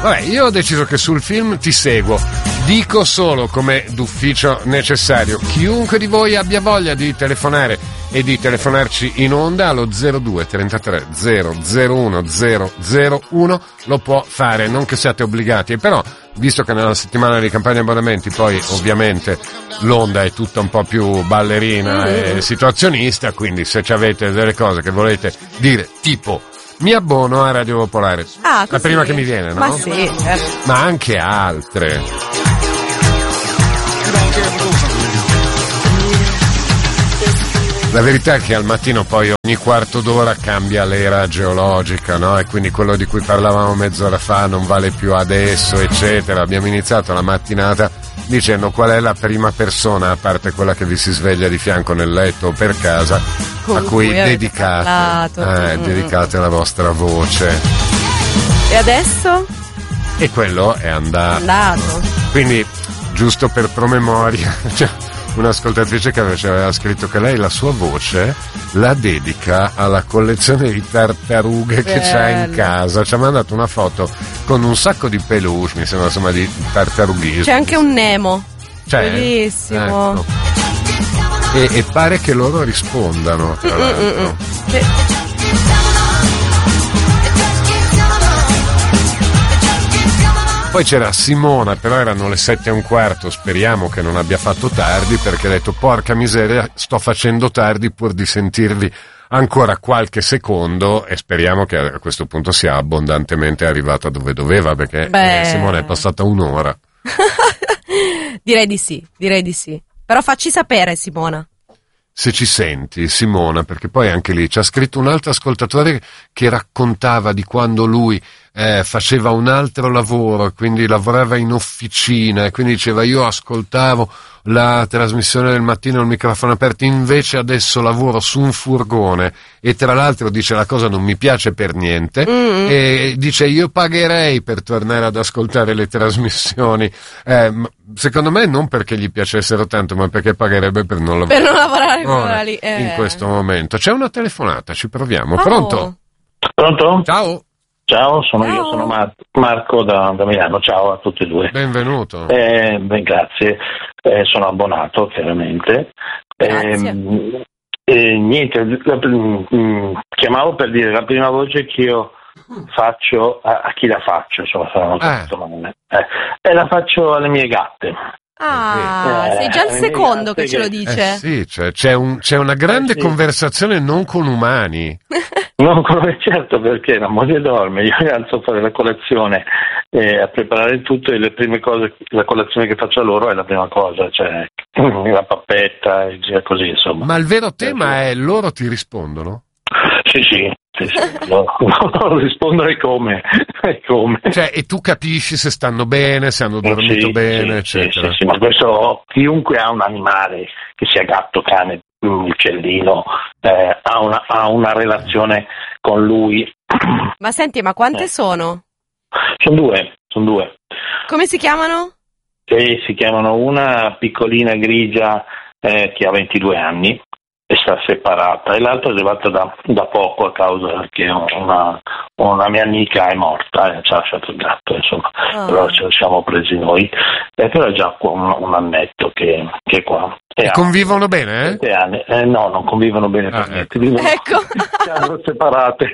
Vabbè, io ho deciso che sul film ti seguo. Dico solo come d'ufficio necessario: chiunque di voi abbia voglia di telefonare e di telefonarci in onda allo 02 33 001 001 lo può fare, non che siate obbligati. Però, visto che nella settimana di campagna abbonamenti poi ovviamente l'onda è tutta un po' più ballerina e situazionista, quindi se ci avete delle cose che volete dire, tipo mi abbono a Radio Popolare, la prima che mi viene, no? Ma sì, certo. Ma anche altre. La verità è che al mattino poi ogni quarto d'ora cambia l'era geologica, no? E quindi quello di cui parlavamo mezz'ora fa non vale più adesso, eccetera. Abbiamo iniziato la mattinata dicendo qual è la prima persona, a parte quella che vi si sveglia di fianco nel letto o per casa, a cui dedicate la vostra voce. E adesso? E quello è andato. Quindi, giusto per promemoria, cioè, un'ascoltatrice che aveva scritto che lei la sua voce la dedica alla collezione di tartarughe che c'ha in casa. Ci ha mandato una foto con un sacco di peluche, mi sembra, insomma, di tartarughismo. C'è anche un Nemo. Bellissimo. Ecco. E pare che loro rispondano, tra l'altro. Poi c'era Simona, però erano le 7:15, speriamo che non abbia fatto tardi, perché ha detto porca miseria, sto facendo tardi pur di sentirvi ancora qualche secondo, e speriamo che a questo punto sia abbondantemente arrivata dove doveva, perché Simona è passata un'ora. Direi di sì. Però facci sapere, Simona. Se ci senti, Simona, perché poi anche lì ci ha scritto un altro ascoltatore che raccontava di quando lui faceva un altro lavoro, quindi lavorava in officina, e quindi diceva io ascoltavo la trasmissione del mattino al microfono aperto, invece adesso lavoro su un furgone, e tra l'altro dice la cosa non mi piace per niente, e dice io pagherei per tornare ad ascoltare le trasmissioni, secondo me non perché gli piacessero tanto, ma perché pagherebbe per non lavorare lì. In questo momento c'è una telefonata, ci proviamo. Pronto? Ciao, io sono Marco da Milano. Ciao a tutti e due. Benvenuto. Grazie. Sono abbonato, chiaramente. Niente, chiamavo per dire la prima voce che io faccio a chi la faccio, insomma, e la faccio alle mie gatte. Sei già il secondo che ce lo dice. Sì, cioè, c'è una grande conversazione non con umani. Certo, perché la moglie dorme, io mi alzo a fare la colazione, a preparare tutto, e le prime cose, la colazione che faccio a loro è la prima cosa, cioè la pappetta e così, insomma. Ma il vero tema è loro ti rispondono? Sì. No, rispondo e come. Cioè, e tu capisci se stanno bene, se hanno dormito bene, eccetera. Sì, ma questo, chiunque ha un animale, che sia gatto, cane, uccellino, ha una relazione con lui. Ma senti, ma quante sono? Sono due. Come si chiamano? Si chiamano, una piccolina grigia che ha 22 anni e sta separata, e l'altra è arrivata da poco, a causa che una mia amica è morta e ci ha lasciato il gatto, insomma. Allora ce lo siamo presi noi, però è già un annetto che è qua. E convivono bene? 7 anni. No, non convivono bene per niente. Ecco. Siamo separate.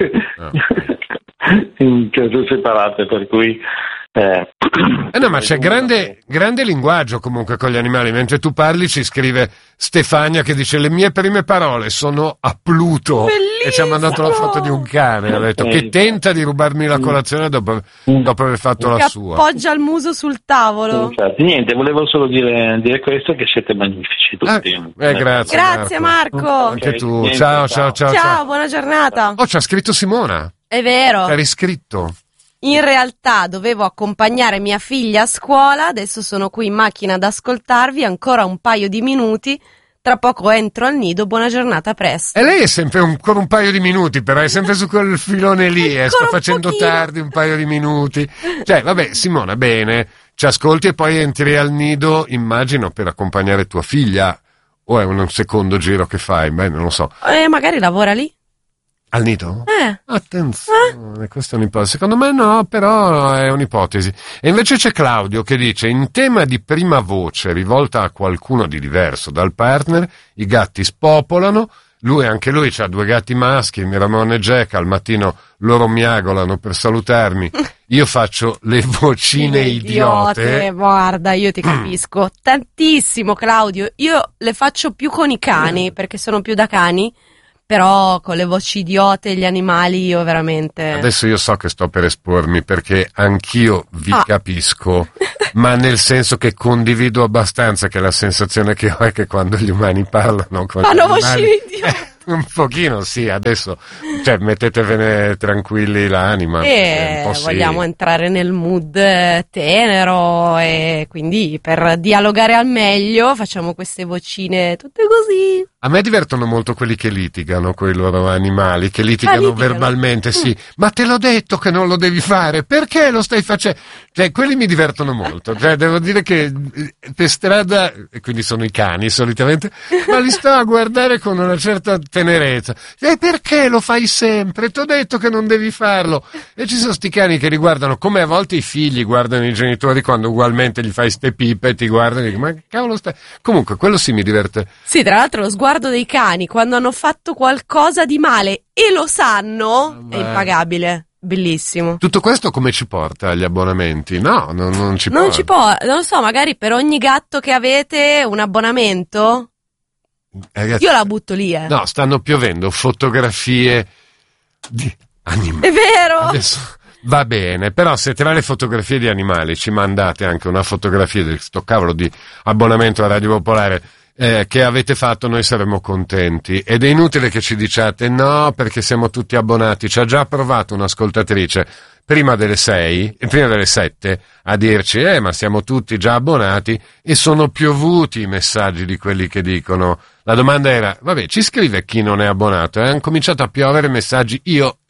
Sono separate, per cui no, ma c'è grande linguaggio comunque con gli animali. Mentre tu parli ci scrive Stefania che dice le mie prime parole sono a Pluto. Bellissimo! E ci ha mandato la foto di un cane, ha detto che tenta di rubarmi la colazione dopo aver fatto la sua. Appoggia il muso sul tavolo. Niente, volevo solo dire questo, che siete magnifici tutti. Grazie Marco. Anche tu. Niente, ciao, buona giornata. Ci ha scritto Simona. È vero. Ci ha riscritto. In realtà dovevo accompagnare mia figlia a scuola, adesso sono qui in macchina ad ascoltarvi ancora un paio di minuti, tra poco entro al nido, buona giornata, presto. E lei è sempre ancora un paio di minuti, però è sempre su quel filone lì, sto facendo tardi un paio di minuti. Cioè, vabbè, Simona, bene, ci ascolti e poi entri al nido, immagino, per accompagnare tua figlia, o è un secondo giro che fai? Beh, non lo so. Magari lavora lì. Al nido? Attenzione, questa è un'ipotesi. Secondo me no, però è un'ipotesi. E invece c'è Claudio che dice: in tema di prima voce rivolta a qualcuno di diverso dal partner, i gatti spopolano. Anche lui ha 2 gatti maschi, Ramone e Jack, al mattino loro miagolano per salutarmi, io faccio le vocine idiote. Guarda, io ti capisco tantissimo, Claudio, io le faccio più con i cani, perché sono più da cani, però con le voci idiote e gli animali io veramente... Adesso io so che sto per espormi, perché anch'io vi capisco, ma nel senso che condivido abbastanza, che la sensazione che ho è che quando gli umani parlano con fanno gli animali, voci idiote. Un pochino sì, adesso mettetevene tranquilli l'anima. Un po' sì. Vogliamo entrare nel mood tenero e quindi per dialogare al meglio facciamo queste vocine tutte così. A me divertono molto quelli che litigano con i loro animali, che litigano verbalmente, sì. Ma te l'ho detto che non lo devi fare, perché lo stai facendo? Cioè, quelli mi divertono molto. Cioè, devo dire che per strada, e quindi sono i cani solitamente, ma li sto a guardare con una certa tenerezza. E perché lo fai sempre? T'ho detto che non devi farlo. E ci sono sti cani che li guardano come a volte i figli guardano i genitori quando ugualmente gli fai ste pippe e ti guardano e dicono: ma che cavolo stai? Comunque, quello sì mi diverte. Sì, tra l'altro lo sguardo dei cani quando hanno fatto qualcosa di male e lo sanno è impagabile. Bellissimo. Tutto questo come ci porta agli abbonamenti? No, non ci porta. Non ci porta, non lo so, magari per ogni gatto che avete un abbonamento? Ragazzi, io la butto lì, No, stanno piovendo fotografie di animali. È vero! Adesso va bene, però se tra le fotografie di animali ci mandate anche una fotografia di sto cavolo di abbonamento a Radio Popolare che avete fatto, noi saremo contenti. Ed è inutile che ci diciate no, perché siamo tutti abbonati. Ci ha già provato un'ascoltatrice prima delle 7 a dirci ma siamo tutti già abbonati, e sono piovuti i messaggi di quelli che dicono. La domanda era: vabbè, ci scrive chi non è abbonato, e hanno cominciato a piovere messaggi io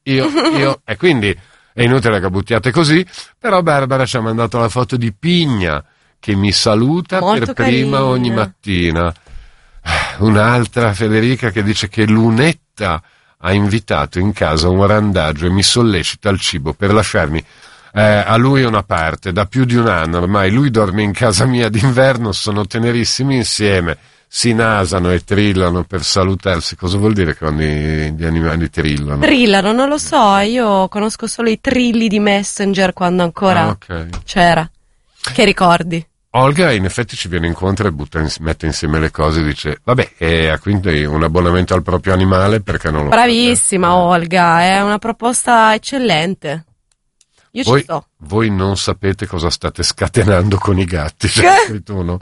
e quindi è inutile che buttiate così. Però Barbara ci ha mandato la foto di Pigna che mi saluta molto per prima carina ogni mattina. Un'altra, Federica, che dice che Lunetta ha invitato in casa un randagio e mi sollecita al cibo per lasciarmi a lui una parte. Da più di un anno ormai lui dorme in casa mia d'inverno, sono tenerissimi insieme, si nasano e trillano per salutarsi. Cosa vuol dire quando gli animali trillano? Trillano, non lo so, io conosco solo i trilli di Messenger quando ancora c'era. Che ricordi? Olga in effetti ci viene incontro e mette insieme le cose e dice: vabbè, quindi un abbonamento al proprio animale, perché non lo Bravissima fate? Olga, è una proposta eccellente. Io ci sto. Voi non sapete cosa state scatenando con i gatti, c'è scritto uno.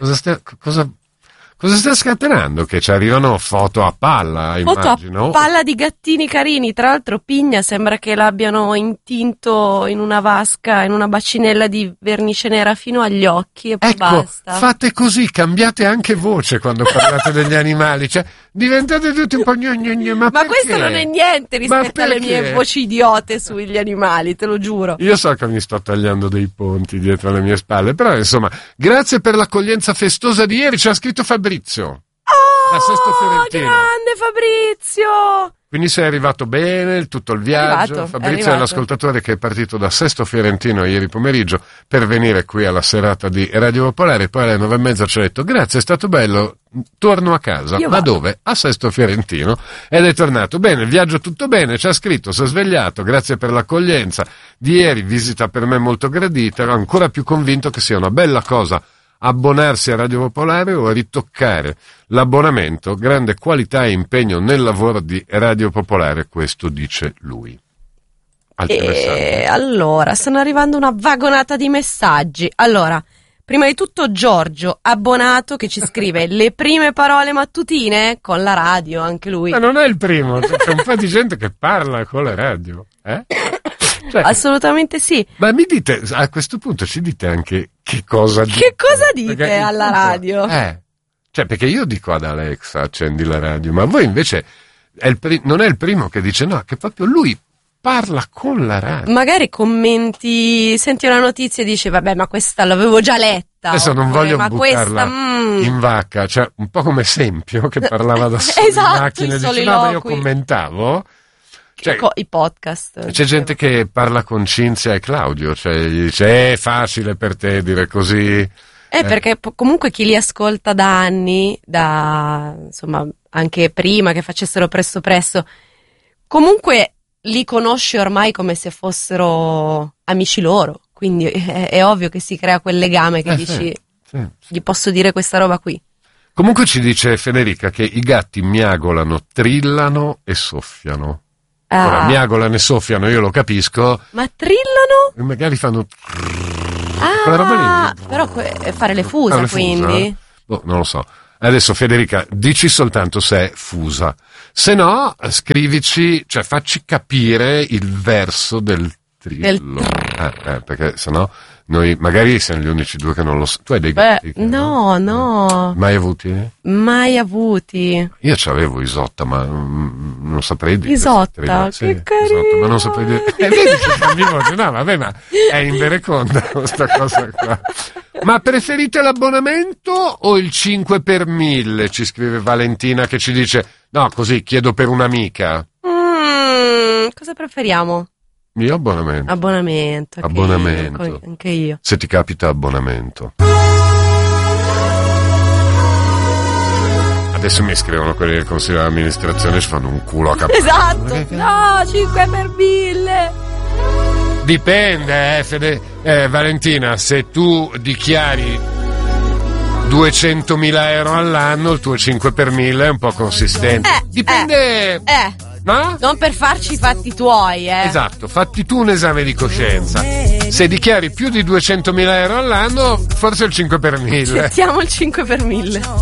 Cosa sta scatenando? Che ci arrivano foto a palla, immagino. Foto a palla di gattini carini. Tra l'altro Pigna sembra che l'abbiano intinto in una vasca, in una bacinella di vernice nera fino agli occhi e poi basta. Fate così, cambiate anche voce quando parlate degli animali. Cioè, diventate tutti un po' gnogno. Ma questo non è niente rispetto alle mie voci idiote sugli animali, te lo giuro. Io so che mi sto tagliando dei ponti dietro alle mie spalle, però insomma, grazie per l'accoglienza festosa di ieri. Ci ha scritto Fabrizio da Sesto Fiorentino. Grande Fabrizio! Quindi sei arrivato bene, tutto il viaggio. Fabrizio è l'ascoltatore che è partito da Sesto Fiorentino ieri pomeriggio per venire qui alla serata di Radio Popolare. Poi alle 9:30 ci ha detto: grazie, è stato bello, torno a casa. Ma dove? A Sesto Fiorentino. Ed è tornato. Bene, il viaggio tutto bene, ci ha scritto, si è svegliato, grazie per l'accoglienza di ieri, visita per me molto gradita, ero ancora più convinto che sia una bella cosa abbonarsi a Radio Popolare o a ritoccare l'abbonamento. Grande qualità e impegno nel lavoro di Radio Popolare, questo dice lui. Allora, stanno arrivando una vagonata di messaggi. Allora, prima di tutto Giorgio, abbonato, che ci scrive le prime parole mattutine con la radio, anche lui. Ma non è il primo, c'è un po' di gente che parla con la radio, Cioè, assolutamente sì. Ma mi dite, a questo punto ci dite anche che cosa dite? Che cosa dite alla radio? Cioè, perché io dico ad Alexa accendi la radio, ma voi invece non è il primo che dice no, che proprio lui parla con la radio. Magari commenti, senti una notizia e dici vabbè, ma questa l'avevo già letta. Adesso non voglio ma buttarla questa, in vacca, cioè un po' come Sempio che parlava da solo Esatto, in macchina e i diceva no, ma io soliloqui. commentavo. Cioè, I podcast. c'è gente che parla con Cinzia e Claudio, cioè gli dice è facile per te dire così. Perché comunque chi li ascolta da anni, insomma, anche prima che facessero presto, comunque li conosce ormai come se fossero amici loro, quindi è ovvio che si crea quel legame che dici, sì. gli posso dire questa roba qui. Comunque ci dice Federica che i gatti miagolano, trillano e soffiano. Ora, miagolano e soffiano, io lo capisco. Ma trillano? E magari fanno quella roba lì. Però fare le fusa, quindi? Fusa? Non lo so. Adesso Federica, dici soltanto se è fusa. Se no, scrivici, cioè facci capire il verso del trillo. Perché sennò noi magari siamo gli unici due che non lo so. Tu hai dei gatti? No. Mai avuti? Mai avuti. Io c'avevo Isotta, ma non saprei dire. Isotta, sì, che carino. Isotta, ma non saprei dire. Vedi che bambino, no, vabbè, ma è invereconda questa cosa qua. Ma preferite l'abbonamento o il 5 per 1000? Ci scrive Valentina che ci dice, no, così chiedo per un'amica. Cosa preferiamo? Io abbonamento. Abbonamento. Anche io. Se ti capita abbonamento. Adesso mi scrivono quelli del consiglio d'amministrazione, ci fanno un culo a capo. Esatto. No, 5 per 1000. Dipende, Valentina, se tu dichiari 200.000 euro all'anno, il tuo 5 per 1000 è un po' consistente. Dipende. No? Non per farci i fatti tuoi, Esatto, fatti tu un esame di coscienza. Se dichiari più di 200.000 euro all'anno, forse il 5 per 1000. Mettiamo il 5 per 1000.